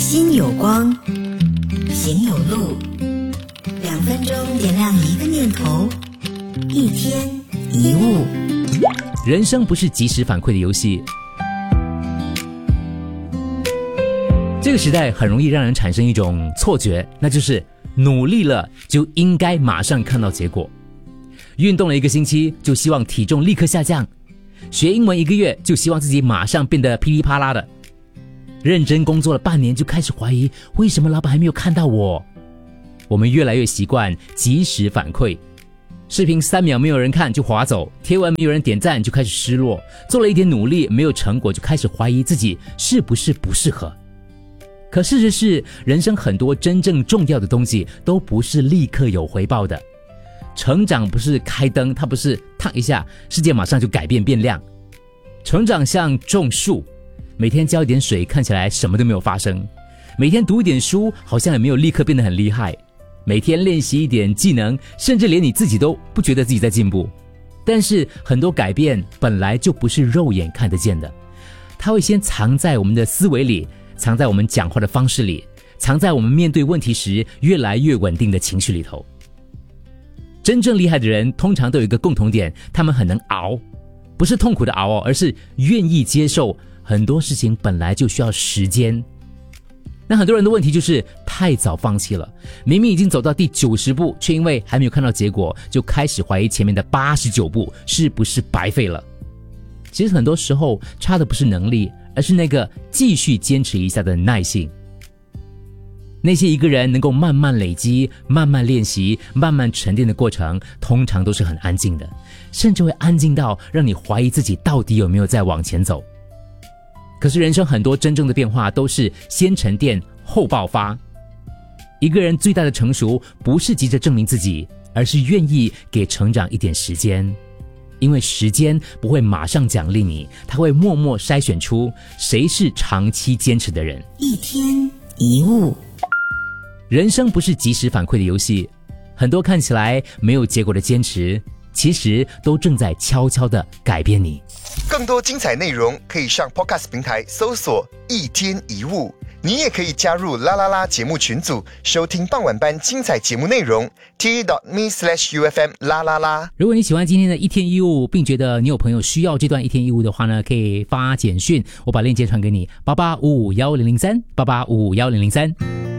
心有光，行有路，2分钟点亮一个念头，一天一物。 人生不是及时反馈的游戏。这个时代很容易让人产生一种错觉，那就是努力了就应该马上看到结果。运动了1个星期就希望体重立刻下降，学英文1个月就希望自己马上变得噼里啪啦的，认真工作了半年就开始怀疑为什么老板还没有看到我。我们越来越习惯及时反馈，视频3秒没有人看就滑走，贴文没有人点赞就开始失落，做了一点努力没有成果就开始怀疑自己是不是不适合。可事实是，人生很多真正重要的东西都不是立刻有回报的。成长不是开灯，它不是烫一下世界马上就改变变亮。成长像种树，每天浇一点水看起来什么都没有发生，每天读一点书好像也没有立刻变得很厉害，每天练习一点技能，甚至连你自己都不觉得自己在进步。但是很多改变本来就不是肉眼看得见的，它会先藏在我们的思维里，藏在我们讲话的方式里，藏在我们面对问题时越来越稳定的情绪里头。真正厉害的人通常都有一个共同点，他们很能熬，不是痛苦的熬，而是愿意接受很多事情本来就需要时间。那很多人的问题就是太早放弃了，明明已经走到第90步，却因为还没有看到结果，就开始怀疑前面的89步是不是白费了。其实很多时候差的不是能力，而是那个继续坚持一下的耐性。那些一个人能够慢慢累积、慢慢练习、慢慢沉淀的过程，通常都是很安静的，甚至会安静到让你怀疑自己到底有没有在往前走。可是人生很多真正的变化都是先沉淀后爆发。一个人最大的成熟不是急着证明自己，而是愿意给成长一点时间。因为时间不会马上奖励你，它会默默筛选出谁是长期坚持的人。 一天一物。 人生不是及时反馈的游戏，很多看起来没有结果的坚持，其实都正在悄悄地改变你。 更多精彩内容可以上 Podcast 平台搜索一天一物，你也可以加入啦啦啦节目群组，收听傍晚班精彩节目内容 t.me/UFM 啦啦啦。 如果你喜欢今天的一天一物，并觉得你有朋友需要这段一天一物的话呢，可以发简讯，我把链接传给你，88551003，88551003。